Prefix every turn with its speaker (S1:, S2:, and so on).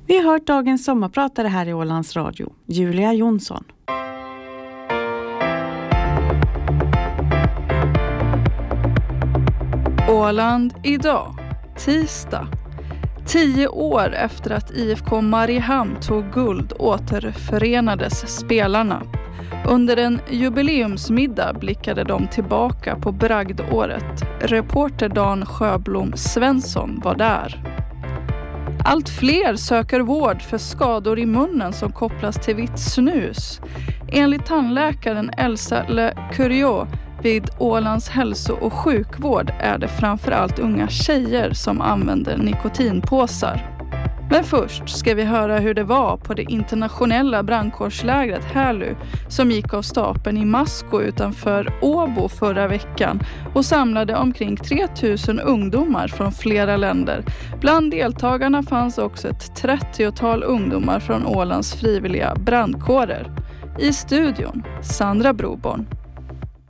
S1: Vi har hört dagens sommarpratare här i Ålands Radio, Julia Jonsson.
S2: Åland idag, tisdag. 10 år efter att IFK Mariehamn tog guld återförenades spelarna. Under en jubileumsmiddag blickade de tillbaka på bragdåret. Reporter Dan Sjöblom Svensson var där. Allt fler söker vård för skador i munnen som kopplas till vitt snus. Enligt tandläkaren Elsa Le Curieux vid Ålands hälso- och sjukvård är det framförallt unga tjejer som använder nikotinpåsar. Men först ska vi höra hur det var på det internationella brandkårslägret Härlu som gick av stapeln i Masko utanför Åbo förra veckan och samlade omkring 3000 ungdomar från flera länder. Bland deltagarna fanns också ett 30-tal ungdomar från Ålands frivilliga brandkårer. I studion, Sandra Broborn.